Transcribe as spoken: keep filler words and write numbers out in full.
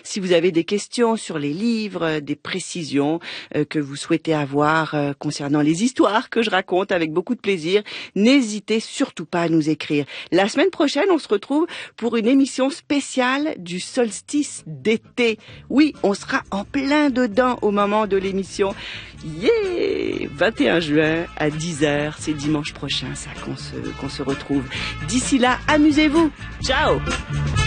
Si vous avez des questions sur les livres, des précisions euh, que vous souhaitez avoir euh, concernant les histoires que je raconte avec beaucoup de plaisir, n'hésitez surtout pas à nous écrire. La semaine prochaine, on se retrouve pour une émission spéciale du solstice d'été. Oui, on sera en plein dedans au moment de l'émission. Yeah! vingt et un juin à dix heures, c'est dimanche prochain ça qu'on se, qu'on se retrouve. D'ici là, amusez-vous. Ciao!